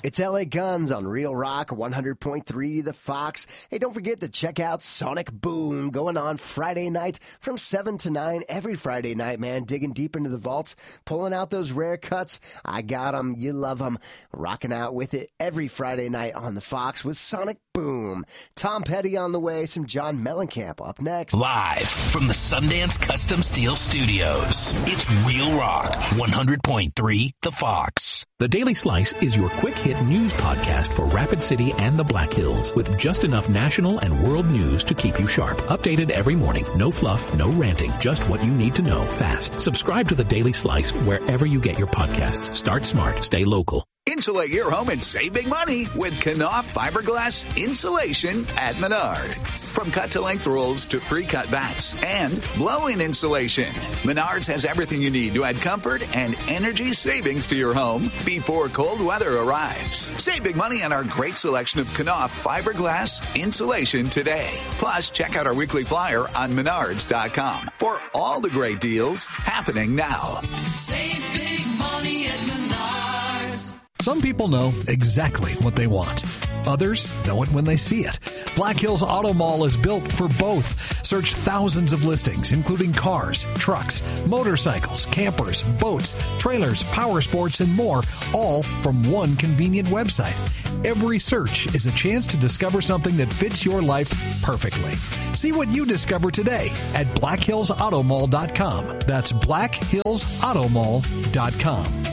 It's LA Guns on Real Rock 100.3 The Fox. Hey, don't forget to check out Sonic Boom going on Friday night from 7 to 9 every Friday night, man. Digging deep into the vaults, pulling out those rare cuts. I got them. You love them. Rocking out with it every Friday night on The Fox with Sonic Boom. Tom Petty on the way. Some John Mellencamp up next. Live from the Sundance Custom Steel Studios, it's Real Rock 100.3 The Fox. The Daily Slice is your quick-hit news podcast for Rapid City and the Black Hills, with just enough national and world news to keep you sharp. Updated every morning. No fluff, no ranting. Just what you need to know fast. Subscribe to The Daily Slice wherever you get your podcasts. Start smart. Stay local. Insulate your home and save big money with Knauf fiberglass insulation at Menards. From cut-to-length rolls to pre-cut bats and blow-in insulation, Menards has everything you need to add comfort and energy savings to your home before cold weather arrives. Save big money on our great selection of Knauf fiberglass insulation today. Plus, check out our weekly flyer on Menards.com for all the great deals happening now. Save big money at Menards. Some people know exactly what they want. Others know it when they see it. Black Hills Auto Mall is built for both. Search thousands of listings, including cars, trucks, motorcycles, campers, boats, trailers, power sports, and more, all from one convenient website. Every search is a chance to discover something that fits your life perfectly. See what you discover today at blackhillsautomall.com. That's blackhillsautomall.com.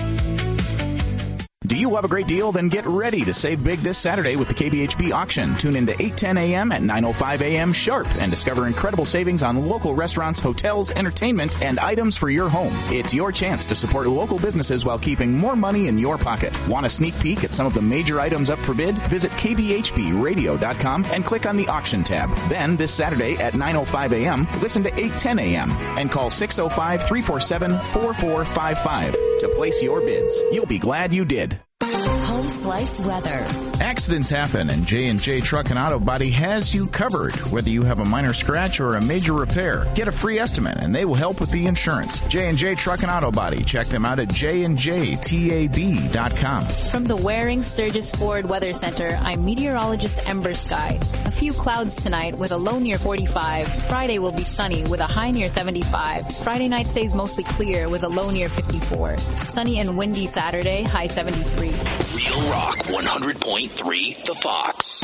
Do you have a great deal? Then get ready to save big this Saturday with the KBHB auction. Tune in to 8:10 a.m. at 9:05 a.m. sharp and discover incredible savings on local restaurants, hotels, entertainment, and items for your home. It's your chance to support local businesses while keeping more money in your pocket. Want a sneak peek at some of the major items up for bid? Visit kbhbradio.com and click on the auction tab. Then, this Saturday at 9:05 a.m., listen to 8:10 a.m. and call 605-347-4455 to place your bids. You'll be glad you did. Home Slice weather. Accidents happen, and J&J Truck and Auto Body has you covered. Whether you have a minor scratch or a major repair, get a free estimate, and they will help with the insurance. J&J Truck and Auto Body. Check them out at jnjtab.com. From the Waring Sturgis Ford Weather Center, I'm meteorologist Ember Sky. A few clouds tonight with a low near 45. Friday will be sunny with a high near 75. Friday night stays mostly clear with a low near 54. Sunny and windy Saturday, high 73. Real Rock 100.3 The Fox.